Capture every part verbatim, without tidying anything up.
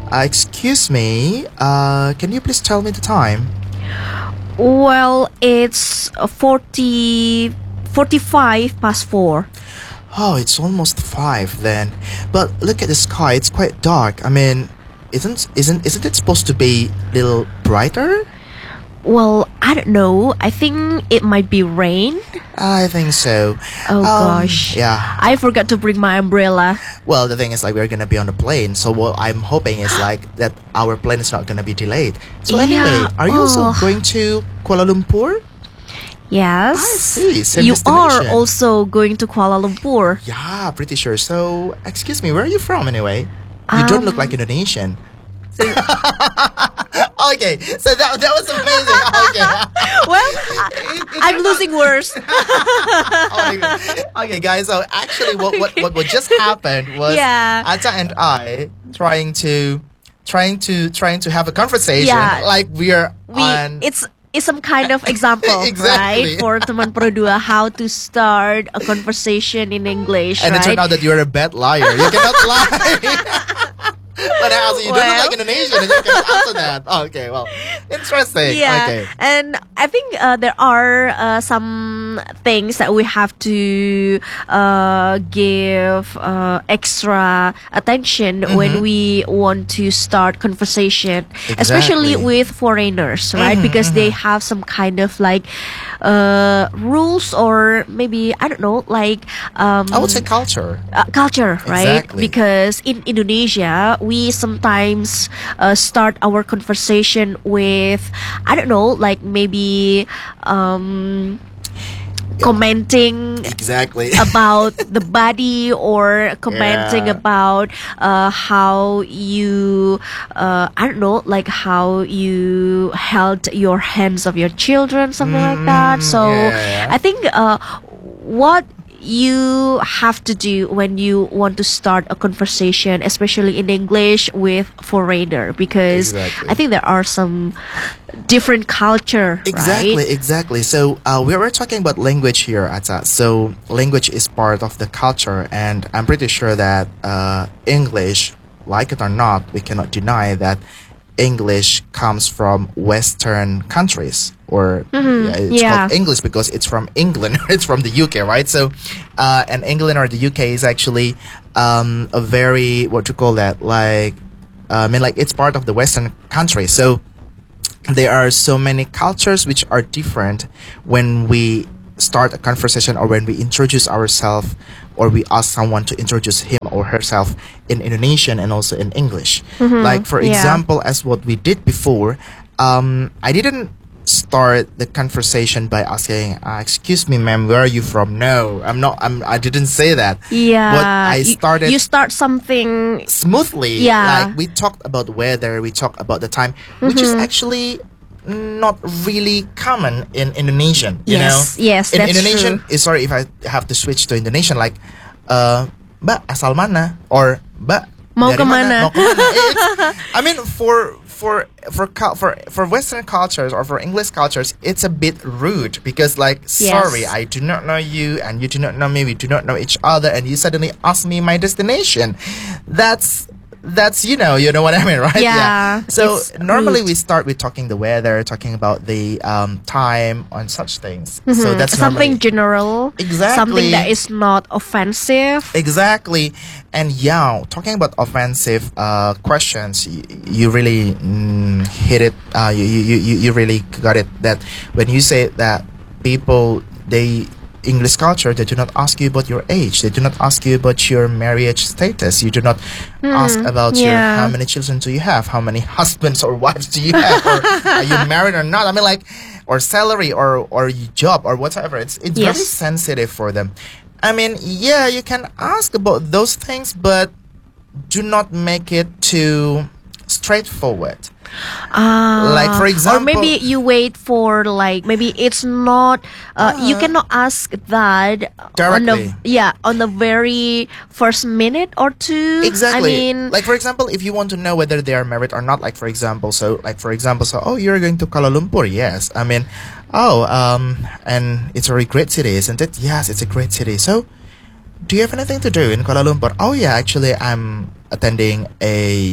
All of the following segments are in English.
Uh, excuse me, uh, can you please tell me the time? Well, it's uh, forty, forty-five past four. Oh, it's almost five then. But look at the sky, it's quite dark. I mean, isn't isn't isn't it supposed to be a little brighter? Well, I don't know. I think it might be rain. I think so. Oh Um, gosh. Yeah. I forgot to bring my umbrella. Well, the thing is, like, we're gonna be on the plane, so what I'm hoping is like that our plane is not gonna be delayed. So anyway, Yeah, are you also oh. going to Kuala Lumpur? Yes. I see. Same You are destination. also going to Kuala Lumpur. Yeah, pretty sure. So, excuse me, where are you from anyway? You don't look Um, like Indonesian. Okay, so that that was amazing. Okay. Well, I, I'm losing words. Okay, guys. So actually, what what what, what just happened was Yeah. Atta and I trying to trying to trying to have a conversation Yeah. like we are We on. it's it's some kind of example, Exactly. right, for teman Produa how to start a conversation in English, and it right? turned out that you're a bad liar. You cannot lie. But also, you don't Well. look like Indonesian, and you can answer that. Okay, well, interesting. Yeah, Okay. and I think uh, there are uh, some things that we have to uh, give uh, extra attention when we want to start conversation, especially Exactly. with foreigners, right? Because they have some kind of like uh, rules, or maybe I don't know, like um, I would say culture. uh, culture, right? Exactly. Because in Indonesia, we sometimes uh, start our conversation with, I don't know, like maybe um, commenting Exactly. about the body, or commenting Yeah. about uh, how you uh, I don't know, like how you held your hands of your children, something like that. So Mm, yeah. I think uh, what you have to do when you want to start a conversation, especially in English with foreigner, because Exactly. I think there are some different culture, Exactly, right? exactly. So uh, we were talking about language here, Atta. So language is part of the culture, and I'm pretty sure that uh, English, like it or not, we cannot deny that English comes from Western countries, or yeah, it's yeah. called English because it's from England. It's from the U K, right? So, uh, and England or the U K is actually um, a very, what you call that, like uh, I mean, like it's part of the Western country. So there are so many cultures which are different when we start a conversation, or when we introduce ourselves, or we ask someone to introduce him or herself in Indonesian and also in English. Like, for yeah. example, as what we did before, um, I didn't start the conversation by asking, uh, excuse me, ma'am, where are you from? No, I'm not, I'm, I didn't say that. Yeah, What I you- started You, start something. smoothly. Yeah. Like, we talked about weather, we talked about the time, which is actually not really common in Indonesian. You Yes, know? yes, In that's Indonesian, true. eh, sorry if I have to switch to Indonesian, like, uh, Mbak asal mana? Or Mbak Mau dari mana? kemana? Mau kemana? It's- I mean, for for for cul- for for Western cultures or for English cultures, it's a bit rude because, like, sorry, I do not know you, and you do not know me. We do not know each other, and you suddenly ask me my destination. That's that's you know you know what I mean, right? Yeah, So it's normally rude. we start with talking the weather, talking about the um, time on such things. So that's Something normally- general, Exactly. something that is not offensive. Exactly. And yeah, talking about offensive uh, questions, you, you really mm, hit it. Uh, you, you, you, you really got it. That when you say that people, they, English culture, they do not ask you about your age. They do not ask you about your marriage status. You do not ask about your, yeah. how many children do you have? How many husbands or wives do you have? Or are you married or not? I mean, like, or salary or, or your job or whatever. It's, it's very Yes. sensitive for them. I mean, yeah, you can ask about those things, but do not make it too straightforward. Ah, Like, for or example- maybe you wait for like maybe it's not. Uh, you cannot ask that on Directly. the yeah on the very first minute or two. Exactly. I mean, like, for example, if you want to know whether they are married or not, like, for example, so, like, for example, so, oh, you're going to Kuala Lumpur? Yes. I mean, oh, um, and it's a very great city, isn't it? Yes, it's a great city. So, do you have anything to do in Kuala Lumpur? Oh, yeah, actually, I'm attending a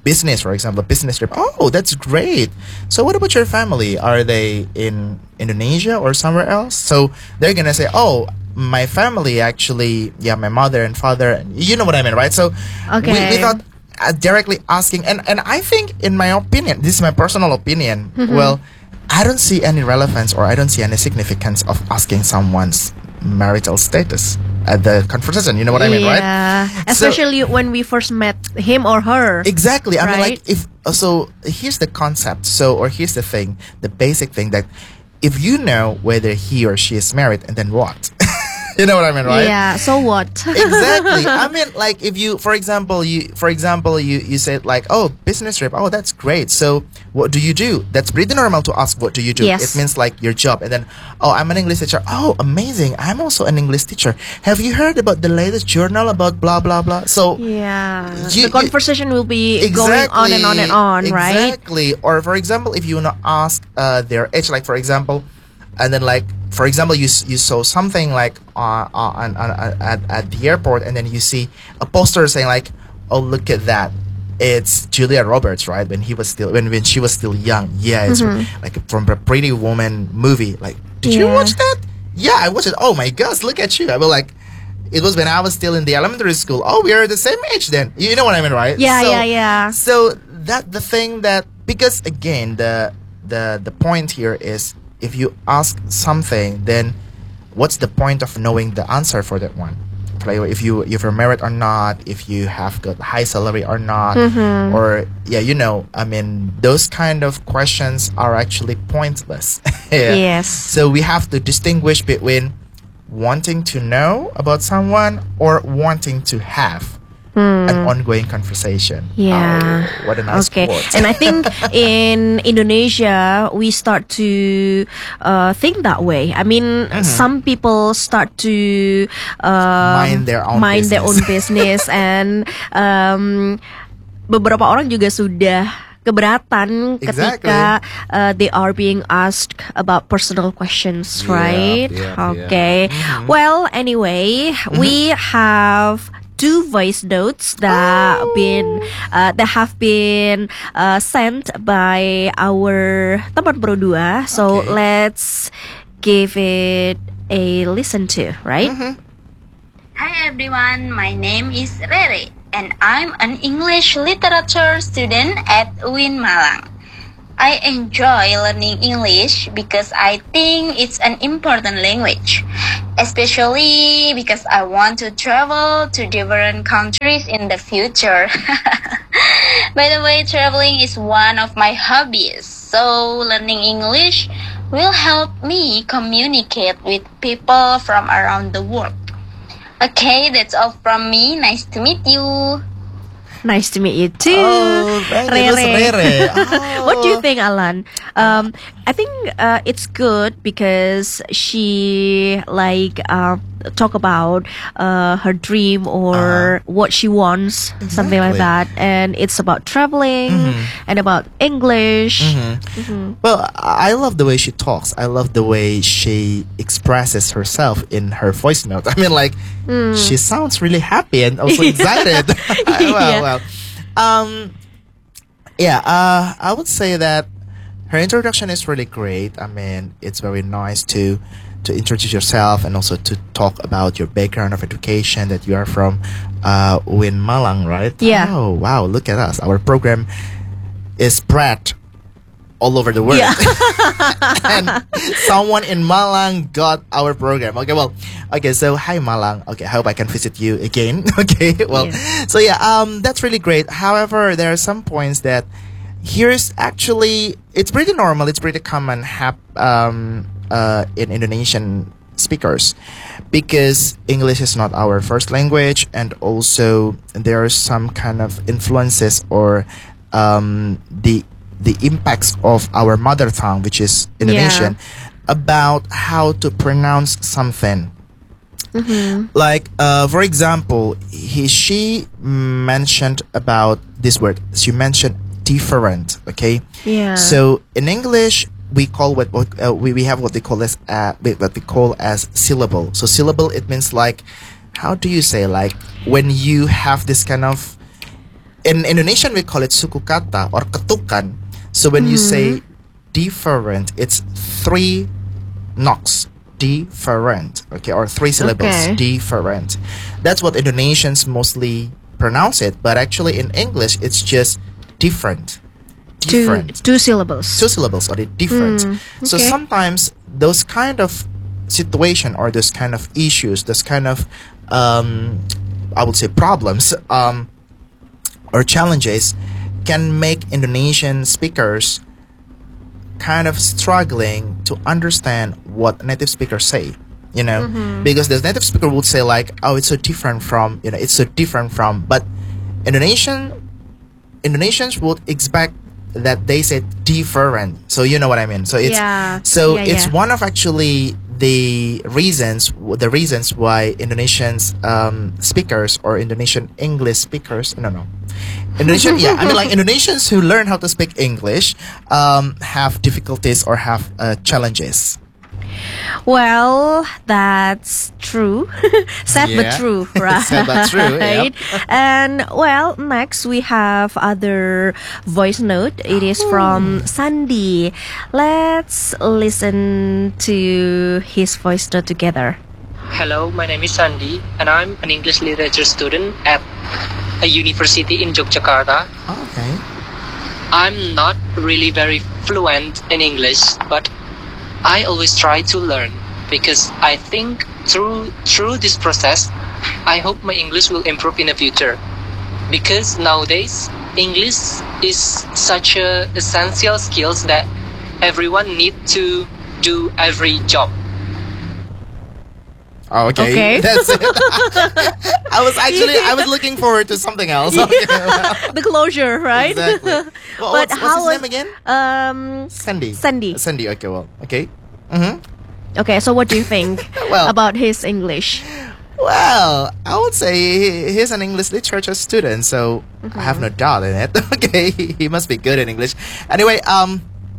business, for example, business trip. Oh, that's great. So what about your family? Are they in Indonesia or somewhere else? So they're gonna say, oh, my family actually, yeah, my mother and father. You know what I mean, right? So we, Okay. we thought uh, directly asking, and and I think, in my opinion, this is my personal opinion. Well, I don't see any relevance or I don't see any significance of asking someone's marital status at the conversation. You know what I mean, right? Yeah, So- especially when we first met him or her. Exactly. I mean, Right? like, if uh, so, here's the concept. So, or here's the thing, the basic thing that if you know whether he or she is married, and then what? You know what I mean, right? Yeah. So what? Exactly. I mean, like, if you, for example, you, for example, you, you said like, oh, business trip. Oh, that's great. So, what do you do? That's pretty normal to ask. What do you do? Yes. It means like your job, and then, oh, I'm an English teacher. Oh, amazing. I'm also an English teacher. Have you heard about the latest journal about blah blah blah? So, Yeah, You- the conversation will be exactly, going on and on and on, right? Exactly. Or for example, if you wanna ask uh, their age, like for example, and then like for example, you s- you saw something like uh, uh, on, on, on, at at the airport, and then you see a poster saying like, oh, look at that. It's Julia Roberts, right? When he was still when, when she was still young. Yeah, it's like from a Pretty Woman movie. Like, did you Yeah. watch that? Yeah, I watched it. Oh my gosh, look at you. I was like, it was when I was still in the elementary school. Oh, we are the same age then. You know what I mean, right? Yeah, So- yeah, yeah. So that the thing that, because again, the the the point here is, if you ask something, then what's the point of knowing the answer for that one? Like, if you if you're married or not, if you have got high salary or not, or yeah, you know, I mean, those kind of questions are actually pointless. Yeah. Yes. So we have to distinguish between wanting to know about someone or wanting to have an ongoing conversation. Yeah. Oh, what a nice Okay. quote. And I think in Indonesia, we start to uh, think that way. I mean, some people start to uh, Mind their own mind their own business. business, and um, beberapa orang juga sudah keberatan ketika uh, they are being asked about personal questions, Yeah, right? yeah, yeah. Okay. Well, anyway, we have two voice notes that Oh. been uh, that have been uh, sent by our teman berdua. So Okay. let's give it a listen to, right? Hi everyone, my name is Rere and I'm an English literature student at U I N Malang. I enjoy learning English because I think it's an important language, especially because I want to travel to different countries in the future. By the way, traveling is one of my hobbies, so learning English will help me communicate with people from around the world. Okay, that's all from me. Nice to meet you. Nice to meet you too, Oh, right, it was Rere. What do you Oh. think, Alan? Um, I think uh, it's good because she like uh, talk about uh, her dream or what she wants, something like Uh-huh. Exactly. that, and it's about traveling Mm-hmm. and about English. Well, I I love the way she talks. I love the way she expresses herself in her voice note. I mean, like, she sounds really happy and also excited. well, Yeah. well. Um, yeah, uh, I would say that her introduction is really great. I mean, it's very nice to to introduce yourself and also to talk about your background of education, that you are from uh, U I N Malang, right? Yeah. Oh, wow, look at us. Our program is spread all over the world. Yeah. And someone in Malang got our program. Okay, well, okay, so hi Malang. Okay, I hope I can visit you again. Okay, well, Yeah. so yeah, um, that's really great. However, there are some points that here's actually, it's pretty normal, it's pretty common hap, um, uh, in Indonesian speakers, because English is not our first language, and also there are some kind of influences or um, the the impacts of our mother tongue, which is Indonesian, about how to pronounce something. Like, uh, for example, he she mentioned about this word. She mentioned different. Okay. Yeah. So in English, we call what, what uh, we we have what they call as uh, what we call as syllable. So syllable, it means like, how do you say, like when you have this kind of In Indonesian, we call it suku kata or ketukan. So when you say different, it's three knocks. Different, okay, or three syllables. Okay. Different. That's what Indonesians mostly pronounce it, but actually in English, it's just different. Two, Different. two syllables. Two syllables or different. So okay. sometimes those kind of situation or those kind of issues, those kind of um, I would say problems um, or challenges can make Indonesian speakers kind of struggling to understand what native speakers say. You know, because the native speaker would say like, "Oh, it's so different from," you know, "it's so different from," but Indonesian Indonesians would expect that they said different. So you know what I mean. So it's Yeah. so Yeah, it's yeah. one of actually the reasons the reasons why Indonesians um, speakers or Indonesian English speakers no no Indonesian yeah I mean like Indonesians who learn how to speak English um, have difficulties or have uh, challenges. Well, that's true. Sad but Yeah. true, right? Sad but true, yep. And well, next we have other voice note. It is from Sandy. Let's listen to his voice note together. Hello, my name is Sandy, and I'm an English literature student at a university in Yogyakarta. Okay. I'm not really very fluent in English, but I always try to learn because I think through through this process, I hope my English will improve in the future. Because nowadays, English is such a essential skills that everyone need to do every job. Oh, okay. Okay. That's it. I was actually I was looking forward to something else. Okay. The closure, right? Exactly. Well, But what's, how what's his was- name again? Um. Sandy. Sandy. Sandy. Okay. Well. Okay. Mm-hmm. Okay. So, what do you think Well- about his English? Well, I would say he- he's an English literature student, so I have no doubt in it. Okay, he must be good in English. Anyway, um,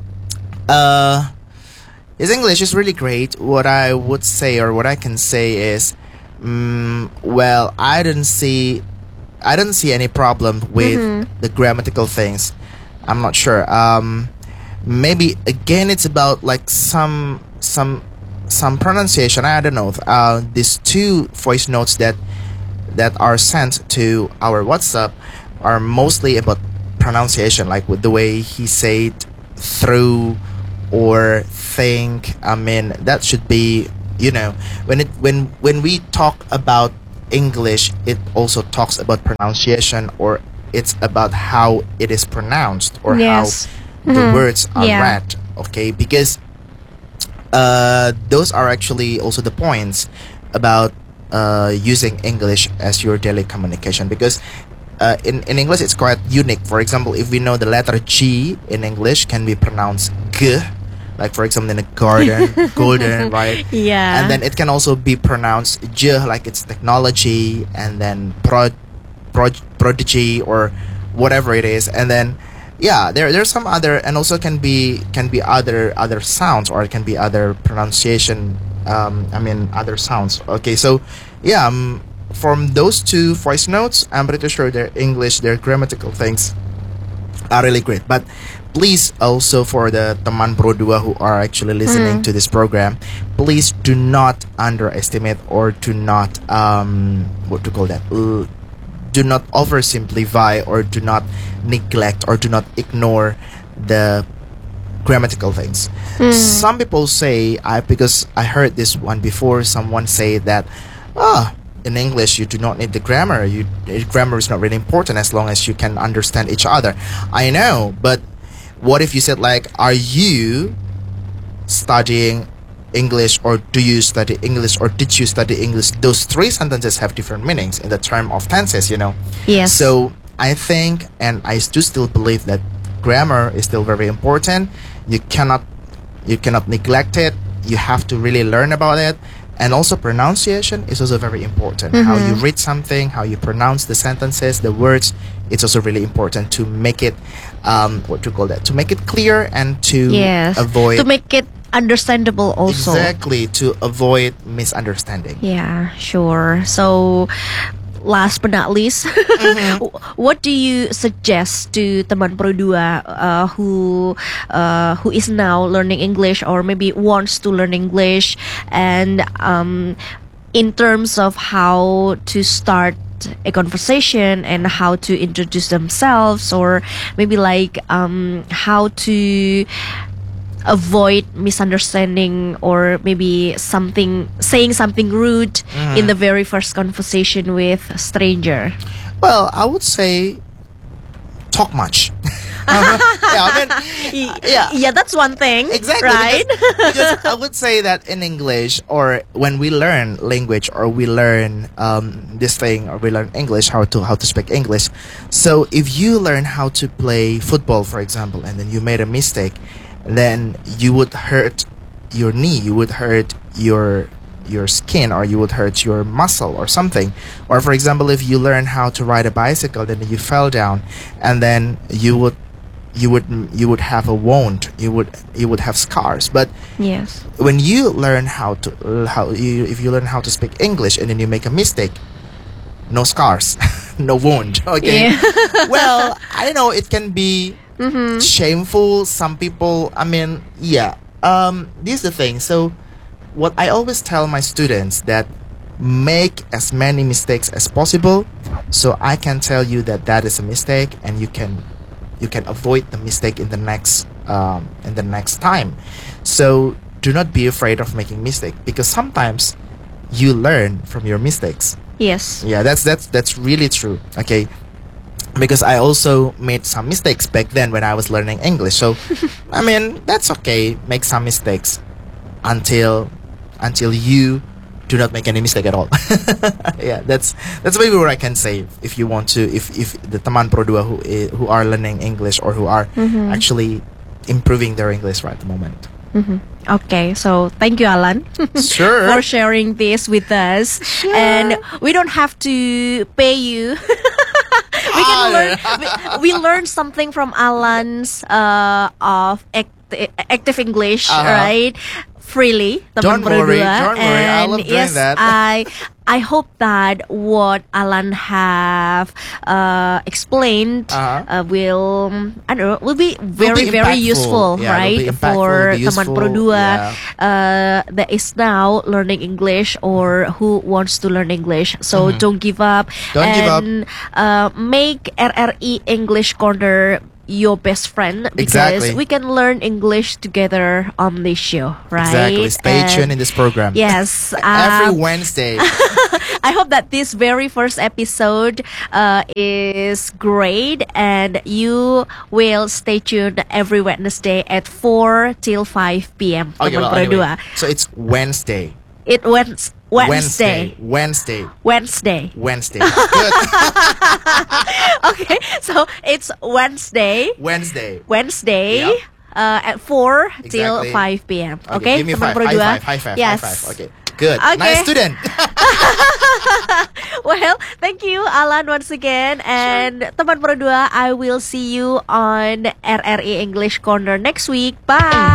uh, his English is really great. What I would say, or what I can say, is, mm, well, I didn't see, I didn't see any problem with the grammatical things. I'm not sure. Um, maybe again, it's about like some some some pronunciation. I don't know. Uh, these two voice notes that that are sent to our WhatsApp are mostly about pronunciation, like with the way he said through or think. I mean, that should be, you know, when it when when we talk about English, it also talks about pronunciation, or it's about how it is pronounced or Yes. how the words are Yeah. read. Okay, because uh, those are actually also the points about uh, using English as your daily communication, because uh, in, in English it's quite unique. For example, if we know the letter G in English can be pronounced G, like for example in a garden, golden, right? Yeah. And then it can also be pronounced J, like it's technology, and then pro, pro, prodigy or whatever it is, and then yeah, there there's some other, and also can be can be other other sounds, or it can be other pronunciation. Um, I mean other sounds. Okay, so yeah, um, from those two voice notes, I'm pretty sure their English, their grammatical things are really great. But please also, for the teman Pro dua who are actually listening to this program, please do not underestimate or do not um what to call that. Uh, do not oversimplify or do not neglect or do not ignore the grammatical things. Some people say, I because I heard this one before, someone say that ah in English you do not need the grammar, you grammar is not really important as long as you can understand each other. I know, but what if you said like, are you studying English, or do you study English, or did you study English? Those three sentences have different meanings in the term of tenses, you know. Yes. So I think, and I do still believe that grammar is still very important. You cannot, you cannot neglect it. You have to really learn about it. And also pronunciation is also very important. How you read something, how you pronounce the sentences, the words. It's also really important to make it, um, what to call that, to make it clear and to yes. avoid To make it understandable also. exactly to avoid misunderstanding. Yeah, sure. So last but not least, what do you suggest to teman Pro dua uh, who uh, who is now learning English or maybe wants to learn English, and um, in terms of how to start a conversation and how to introduce themselves, or maybe like um, how to avoid misunderstanding, or maybe something saying something rude in the very first conversation with a stranger? Well, I would say talk much. yeah, I mean, yeah. Yeah, that's one thing. Exactly. Right? Because, because I would say that in English, or when we learn language, or we learn um, this thing, or we learn English, how to how to speak English. So if you learn how to play football, for example, and then you made a mistake, then you would hurt your knee, you would hurt your your skin, or you would hurt your muscle or something. Or for example, if you learn how to ride a bicycle, then you fell down, and then you would you would you would have a wound, you would you would have scars. But Yes. when you learn how to how you if you learn how to speak English and then you make a mistake, no scars, no wound. Okay. Yeah. Well, I don't know, it can be shameful. Some people, I mean, yeah. Um, this is the thing. So, what I always tell my students, that make as many mistakes as possible, so I can tell you that that is a mistake, and you can you can avoid the mistake in the next um, in the next time. So do not be afraid of making mistake, because sometimes you learn from your mistakes. Yes. Yeah, that's that's that's really true. Okay, because I also made some mistakes back then when I was learning English. So, I mean, that's okay. Make some mistakes until until you do not make any mistake at all. Yeah, that's that's maybe what I can say. If you want to, if if the teman Pro dua who i- who are learning English, or who are actually improving their English right at the moment. Okay, so thank you, Alan, Sure. for sharing this with us. And we don't have to pay you. we can Ah, learn. We, we learned something from Alan's uh, of act- active English, Uh-huh. right? Freely, teman Don't Pro worry, dua. don't worry. I And love doing yes, that. I I hope that what Alan have uh, explained Uh-huh. uh, will I don't know will be very be very impactful. useful, Yeah, will right, be impactful, for will be teman useful. Pro dua Yeah. uh, that is now learning English, or who wants to learn English. So don't give up. Don't give up. and uh, make R R E English Corner your best friend, because Exactly. we can learn English together on this show, right? Exactly. Stay And tuned in this program. Yes. Every um, Wednesday. I hope that this very first episode uh, is great, and you will stay tuned every Wednesday at four till five p.m. Okay, teman well, Pro anyway. dua. So it's Wednesday. It went Wednesday. Wednesday. Wednesday. Wednesday. Good. Okay, so it's Wednesday. Wednesday. Wednesday. Yep. Uh, at four till Exactly. five p.m. Okay, Give me teman five. Pro High dua. five. High five. Yes. High five. Okay. Good. Okay. Nice student. Well, thank you, Alan, once again. And teman Pro dua, I will see you on R R E English Corner next week. Bye.